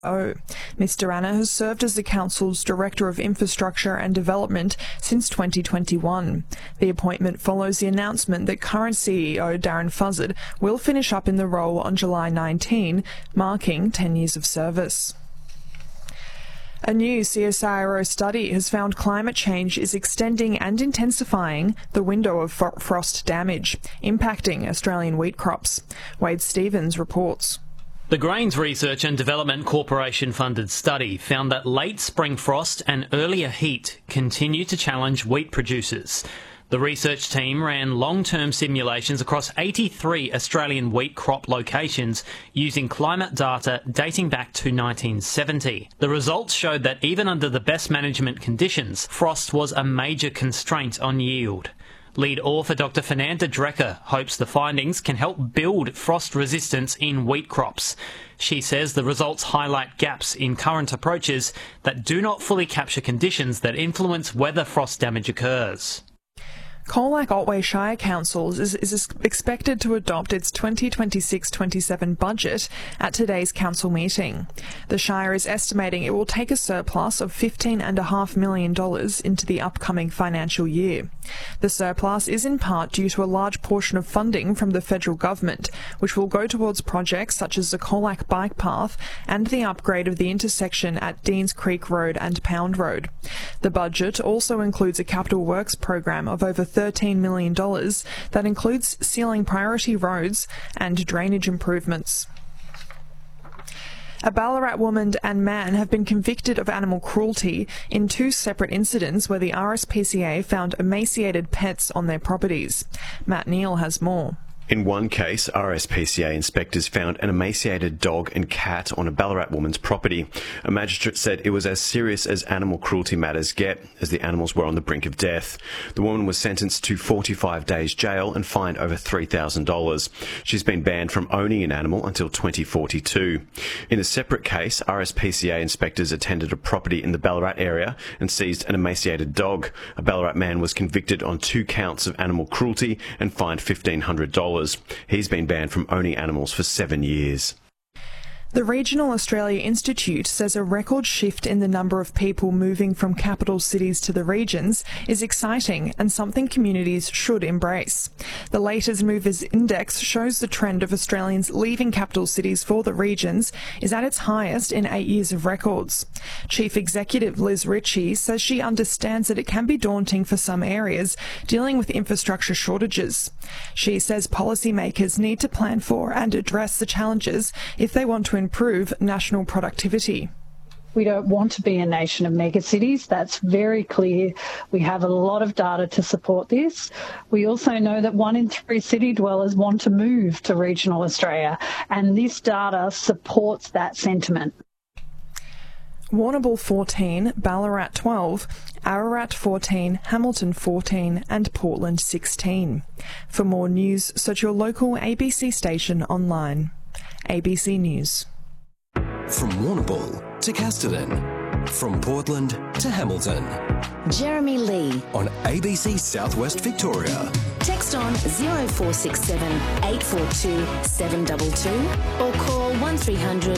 Mr Anna has served as the Council's Director of Infrastructure and Development since 2021. The appointment follows the announcement that current CEO Darren Fuzzard will finish up in the role on July 19, marking 10 years of service. A new CSIRO study has found climate change is extending and intensifying the window of frost damage, impacting Australian wheat crops. Wade Stevens reports. The Grains Research and Development Corporation funded study found that late spring frost and earlier heat continue to challenge wheat producers. The research team ran long-term simulations across 83 Australian wheat crop locations using climate data dating back to 1970. The results showed that even under the best management conditions, frost was a major constraint on yield. Lead author Dr. Fernanda Drecker hopes the findings can help build frost resistance in wheat crops. She says the results highlight gaps in current approaches that do not fully capture conditions that influence whether frost damage occurs. Colac-Otway Shire Council is expected to adopt its 2026-27 budget at today's council meeting. The Shire is estimating it will take a surplus of $15.5 million into the upcoming financial year. The surplus is in part due to a large portion of funding from the federal government, which will go towards projects such as the Colac Bike Path and the upgrade of the intersection at Deans Creek Road and Pound Road. The budget also includes a capital works program of over $13 million that includes sealing priority roads and drainage improvements. A Ballarat woman and man have been convicted of animal cruelty in two separate incidents where the RSPCA found emaciated pets on their properties. Matt Neal has more. In one case, RSPCA inspectors found an emaciated dog and cat on a Ballarat woman's property. A magistrate said it was as serious as animal cruelty matters get, as the animals were on the brink of death. The woman was sentenced to 45 days jail and fined over $3,000. She's been banned from owning an animal until 2042. In a separate case, RSPCA inspectors attended a property in the Ballarat area and seized an emaciated dog. A Ballarat man was convicted on 2 counts of animal cruelty and fined $1,500. He's been banned from owning animals for 7 years. The Regional Australia Institute says a record shift in the number of people moving from capital cities to the regions is exciting and something communities should embrace. The latest Movers Index shows the trend of Australians leaving capital cities for the regions is at its highest in 8 years of records. Chief Executive Liz Ritchie says she understands that it can be daunting for some areas dealing with infrastructure shortages. She says policymakers need to plan for and address the challenges if they want to improve national productivity. We don't want to be a nation of megacities. That's very clear. We have a lot of data to support this. We also know that 1 in 3 city dwellers want to move to regional Australia, and this data supports that sentiment. Warrnambool 14, Ballarat 12, Ararat 14, Hamilton 14 and Portland 16. For more news, search your local ABC station online. ABC News. From Warrnambool to Casterton, from Portland to Hamilton. Jeremy Lee on ABC Southwest Victoria. Text on 0467 842 722 or call 1300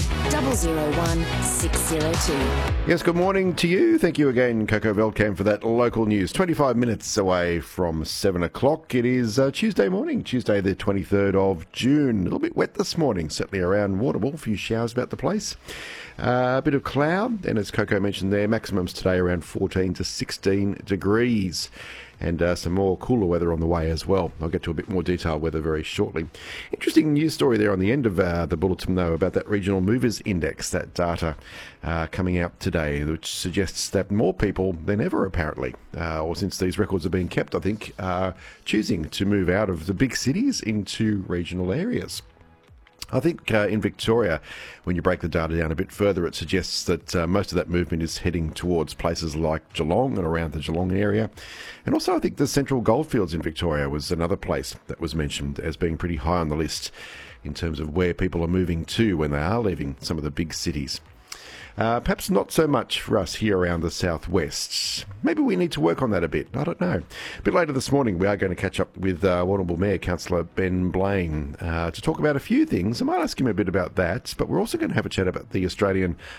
001 602. Yes, good morning to you. Thank you again, Coco Veldkamp, for that local news. 25 minutes away from 7 o'clock. It is Tuesday morning, Tuesday the 23rd of June. A little bit wet this morning, certainly around Warrnambool. A few showers about the place. A bit of cloud, and as Coco mentioned there, maximums today around 14 to 16 degrees. And some more cooler weather on the way as well. I'll get to a bit more detailed weather very shortly. Interesting news story there on the end of the bulletin, though, about that Regional Movers Index, that data coming out today, which suggests that more people than ever, apparently, or since these records are being kept, I think, are choosing to move out of the big cities into regional areas. I think in Victoria, when you break the data down a bit further, it suggests that most of that movement is heading towards places like Geelong and around the Geelong area. And also I think the Central Goldfields in Victoria was another place that was mentioned as being pretty high on the list in terms of where people are moving to when they are leaving some of the big cities. Perhaps not so much for us here around the southwest. Maybe we need to work on that a bit. I don't know. A bit later this morning, we are going to catch up with Warrnambool Mayor, Councillor Ben Blaine, to talk about a few things. I might ask him a bit about that, but we're also going to have a chat about the Australian